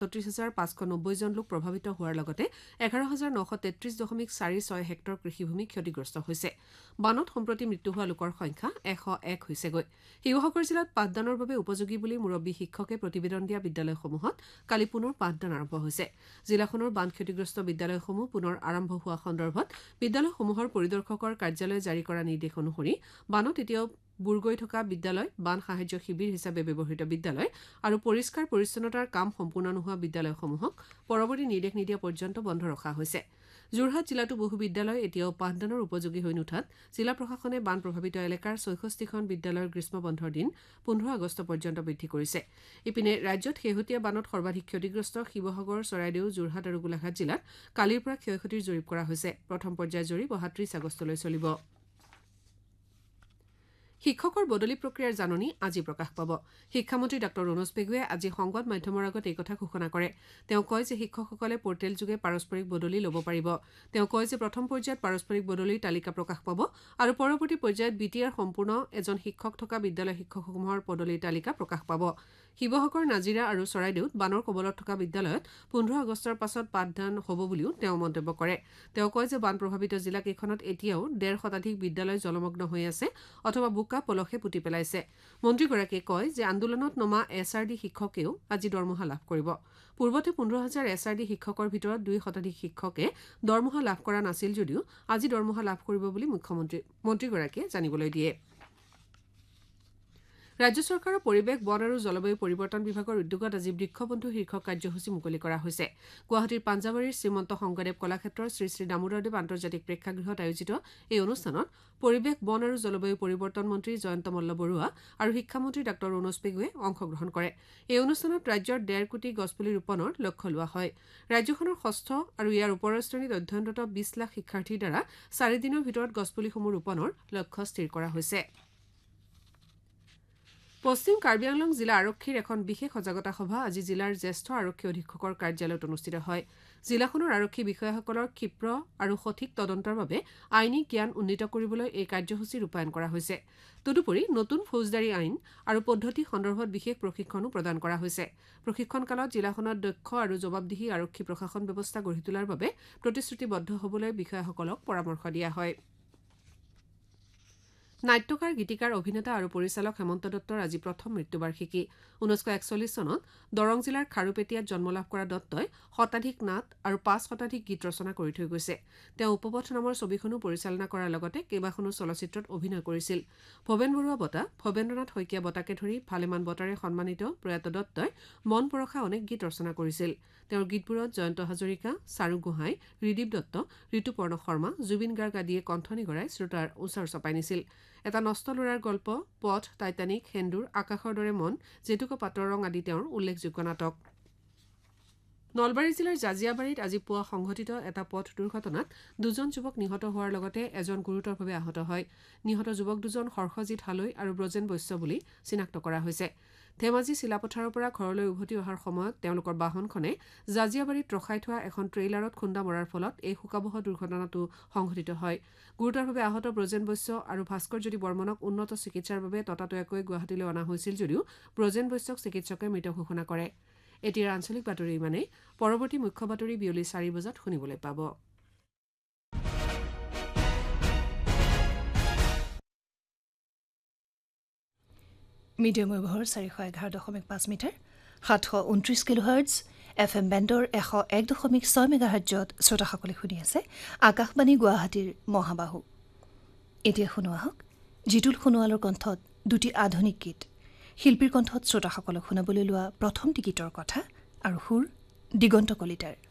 ৩৬,৫৯০ জন লোক প্ৰভাৱিত হোৱাৰ লগতে ১১,৯33.46 হেক্টৰ কৃষিভূমি ক্ষতিগ্ৰস্ত হৈছে। বানত সম্প্ৰতি মৃত্যু হোৱা লোকৰ সংখ্যা ১০১ হৈছেগৈ। শিৱসাগৰ জিলাত পাঠদানৰ বাবে উপযোগী বুলি মুৰব্বী শিক্ষকে প্ৰতিবেদন দিয়া বিদ্যালয়সমূহত কালি পুনৰ পাঠদান আৰম্ভ হৈছে। জিলাখনৰ বান ক্ষতিগ্ৰস্ত বিদ্যালয়সমূহ পুনৰ আৰম্ভ হোৱা সন্দৰ্ভত বিদ্যালয়সমূহৰ পৰিদৰ্শকৰ কাৰ্যালয়ে জাৰি কৰা নিৰ্দেশ অনুসৰি বানত এতিয়াও বুৰ গৈ থকা বিদ্যালয়, বান সাহায্য শিবিৰ হিচাপে ব্যৱহৃত বিদ্যালয় আৰু পৰিষ্কাৰ পৰিচ্ছন্নতাৰ কাম সম্পূৰ্ণ নোহোৱা বিদ্যালয়সমূহক পৰৱৰ্তী নিৰ্দেশ নিদিয়া পৰ্যন্ত বন্ধ ৰখা হৈছে। যোৰহাট জিলাতো বহু বিদ্যালয় এতিয়াও পাঠদানৰ উপযোগী হৈ নুঠাত জিলা প্ৰশাসনে বান প্ৰভাৱিত এলেকাৰ ৬৬খন বিদ্যালয়ৰ গ্ৰীষ্ম বন্ধৰ দিন ১৫ আগষ্ট পৰ্যন্ত বৃদ্ধি কৰিছে। ইপিনে ৰাজ্যত শেহতীয়া বানত সৰ্বাধিক ক্ষতিগ্ৰস্ত শিৱসাগৰ, চৰাইদেউ, যোৰহাট আৰু গোলাঘাট জিলাত কালিৰ পৰা ক্ষয়ক্ষতিৰ জৰীপ কৰা হৈছে। প্ৰথম পৰ্যায়ৰ জৰীপ ৩০ আগষ্টলৈ চলিব। শিক্ষকৰ বদলি প্ৰক্ৰিয়াৰ জাননী আজি প্ৰকাশ পাব। শিক্ষামন্ত্ৰী ডাঃ ৰণোজ পেগুৱে আজি সংবাদ মাধ্যমৰ আগত এই কথা ঘোষণা কৰে। তেওঁ কয় যে শিক্ষকসকলে পৰ্টেল যোগে পাৰস্পৰিক বদলি ল'ব পাৰিব। তেওঁ কয় যে প্ৰথম পৰ্যায়ত পাৰস্পৰিক বদলিৰ তালিকা প্ৰকাশ পাব আৰু পৰৱৰ্তী পৰ্যায়ত BTR সম্পূৰ্ণ এজন শিক্ষক থকা বিদ্যালয় শিক্ষকসমূহৰ পদলিৰ তালিকা প্ৰকাশ পাব। শিৱসাগৰ, নাজিৰা আৰু চৰাইদেউত বানৰ কবলত থকা বিদ্যালয়ত ১৫ আগষ্টৰ পাছত পাঠদান হ'ব বুলিও তেওঁ মন্তব্য কৰে। তেওঁ কয় যে বান প্ৰভাৱিত জিলাকেইখনত এতিয়াও ১৫০ শতাধিক বিদ্যালয় জলমগ্ন হৈ আছে অথবা বোকা পলসে পুতি পেলাইছে। মন্ত্ৰীগৰাকীয়ে কয় যে আন্দোলনত নমা SRD শিক্ষকেও আজি দৰমহা লাভ কৰিব। পূৰ্বতে ১৫,০০০ SRD শিক্ষকৰ ভিতৰত ২ শতাধিক শিক্ষকে দৰমহা লাভ কৰা নাছিল যদিও আজি দৰমহা লাভ কৰিব বুলি মন্ত্ৰীগৰাকীয়ে জানিবলৈ দিয়ে। ৰাজ্য চৰকাৰৰ পৰিৱেশ, বন আৰু জলবায়ু পৰিৱৰ্তন বিভাগৰ উদ্যোগত আজি বৃক্ষবন্ধু শীৰ্ষক কাৰ্যসূচী মুকলি কৰা হৈছে। গুৱাহাটীৰ পাঞ্জাৱাৰীৰ শ্ৰীমন্ত শংকৰদেৱ কলাক্ষেত্ৰৰ শ্ৰী শ্ৰী দামোদৰদেৱ আন্তৰ্জাতিক প্ৰেক্ষাগৃহত আয়োজিত এই অনুষ্ঠানত পৰিৱেশ, বন আৰু জলবায়ু পৰিৱৰ্তন মন্ত্ৰী জয়ন্ত মল্ল বৰুৱা আৰু শিক্ষামন্ত্ৰী ডাঃ ৰণোজ পেগুৱে অংশগ্ৰহণ কৰে। এই অনুষ্ঠানত ৰাজ্যৰ ১.৫ কোটি গছপুলি ৰোপণৰ লক্ষ্য লোৱা হয়। ৰাজ্যখনৰ ষষ্ঠ আৰু ইয়াৰ ওপৰৰ শ্ৰেণীত অধ্যয়নৰত ২০ লাখ শিক্ষাৰ্থীৰ দ্বাৰা ৪ দিনৰ ভিতৰত গছপুলিসমূহ ৰোপণৰ লক্ষ্য স্থিৰ কৰা হৈছে। পশ্চিম কাৰ্বি আংলং জিলা আৰক্ষীৰ এখন বিশেষ সজাগতা সভা আজি জিলাৰ জ্যেষ্ঠ আৰক্ষী অধীক্ষকৰ কাৰ্যালয়ত অনুষ্ঠিত হয়। জিলাখনৰ আৰক্ষী বিষয়াসকলৰ ক্ষীপ্ৰ আৰু সঠিক তদন্তৰ বাবে আইনী জ্ঞান উন্নীত কৰিবলৈ এই কাৰ্যসূচী ৰূপায়ণ কৰা হৈছে। তদুপৰি নতুন ফৌজদাৰী আইন আৰু পদ্ধতি সন্দৰ্ভত বিশেষ প্ৰশিক্ষণো প্ৰদান কৰা হৈছে। প্ৰশিক্ষণ কালত জিলাখনত দক্ষ আৰু জবাবদিহি আৰক্ষী প্ৰশাসন ব্যৱস্থা গঢ়ি তোলাৰ বাবে প্ৰতিশ্ৰুতিবদ্ধ হ'বলৈ বিষয়াসকলক পৰামৰ্শ দিয়া হয়। নাট্যকাৰ, গীতিকাৰ, অভিনেতা আৰু পৰিচালক হেমন্ত দত্তৰ আজি প্ৰথম মৃত্যুবাৰ্ষিকী। ১৯৪১ চনত দৰং জিলাৰ খাৰুপেটীয়াত জন্ম লাভ কৰা দত্তই শতাধিক নাট আৰু ৫ শতাধিক গীত ৰচনা কৰি থৈ গৈছে। তেওঁ উপপথ নামৰ ছবিখনো পৰিচালনা কৰাৰ লগতে কেইবাখনো চলচ্চিত্ৰত অভিনয় কৰিছিল। ভৱেন বৰুৱা বঁটা, ভৱেন্দ্ৰনাথ শইকীয়া বঁটাকে ধৰি ভালেমান বঁটাৰে সন্মানিত প্ৰয়াত দত্তই মন পৰশা অনেক গীত ৰচনা কৰিছিল। তেওঁৰ গীতবোৰত জয়ন্ত হাজৰিকা, চাৰু গোহাঁই, ৰিদীপ দত্ত, ঋতুপৰ্ণ শৰ্মা, জুবিন গাৰ্গ আদিয়ে কণ্ঠনি গৰাই শ্ৰোতাৰ ওচৰ চপাই নিছিল। এটা নষ্ট ল'ৰাৰ গল্প, পথ, টাইটানিক, সেন্দুৰ, আকাশৰ দৰে মন, জেতুকা পাতৰ ৰং আদি তেওঁৰ উল্লেখযোগ্য নাটক। নলবাৰী জিলাৰ জাজিয়াবাৰীত আজি পুৱা সংঘটিত এটা পথ দুৰ্ঘটনাত ২জন যুৱক নিহত হোৱাৰ লগতে এজন গুৰুতৰভাৱে আহত হয়। নিহত যুৱক দুজন হৰ্ষজিৎ হালৈ আৰু ব্ৰজেন বৈশ্য বুলি চিনাক্ত কৰা হৈছে। ধেমাজি চিলাপথাৰৰ পৰা ঘৰলৈ উভতি অহাৰ সময়ত তেওঁলোকৰ বাহনখনে জাজিয়াবাৰীত ৰখাই থোৱা এখন ট্ৰেইলাৰত খুন্দা মৰাৰ ফলত এই শোকাবহ দুৰ্ঘটনাটো সংঘটিত হয়। গুৰুতৰভাৱে আহত ব্ৰজেন বৈশ্য আৰু ভাস্কৰজ্যোতি বৰ্মনক উন্নত চিকিৎসাৰ বাবে ততাতৈয়াকৈ গুৱাহাটীলৈ অনা হৈছিল যদিও ব্ৰজেন বৈশ্যক চিকিৎসকে মৃত ঘোষণা কৰে। এতিয়াৰ আঞ্চলিক বাতৰি ইমানেই। পৰৱৰ্তী মুখ্য বাতৰি বিয়লি ৪ বজাত শুনিবলৈ পাব। মিডিয়াম ৱেভৰ ৪১১.৫ মিটাৰ ৭২৯ কিলোহাৰ্টজ FM বেণ্ডৰ ১০১.৬ মেগাহাৰ্টজত শ্ৰোতাসকলে শুনি আছে আকাশবাণী গুৱাহাটীৰ মহাবাহু। এতিয়া শুনোৱা হওক জিতুল সোণোৱালৰ কণ্ঠত দুটি আধুনিক গীত। শিল্পীৰ কণ্ঠত শ্ৰোতাসকলক শুনাবলৈ লোৱা প্ৰথমটি গীতৰ কথা আৰু সুৰ দিগন্ত কলিতাৰ।